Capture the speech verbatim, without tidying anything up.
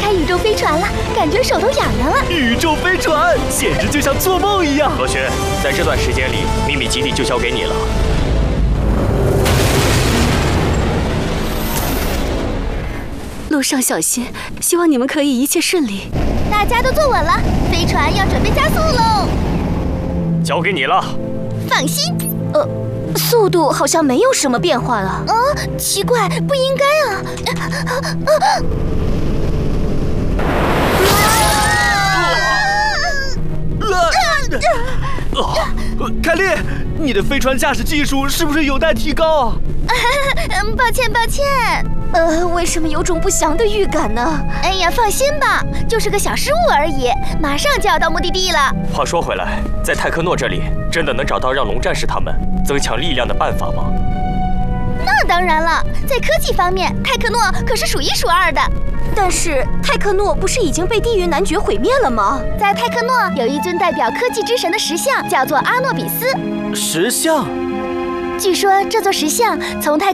开宇宙飞船了，感觉手都痒痒了。 宇宙飞船简直就像做梦一样。 罗轩，在这段时间里，秘密基地就交给你了。 路上小心，希望你们可以一切顺利。 大家都坐稳了，飞船要准备加速喽。 交给你了。 放心。 呃，速度好像没有什么变化了。 嗯，奇怪，不应该啊。 凯莉，你的飞船驾驶技术是不是有待提高啊？ 嗯，抱歉，抱歉。 呃，为什么有种不祥的预感呢？ 哎呀，放心吧，就是个小失误而已，马上就要到目的地了。 话说回来，在泰克诺这里，真的能找到让龙战士他们增强力量的办法吗？ 那当然了，在科技方面，泰克诺可是数一数二的。 但是泰克诺不是已经被地狱男爵毁灭了吗？ 在泰克诺有一尊代表科技之神的石像，叫做阿诺比斯。 石像？ 据说这座石像从泰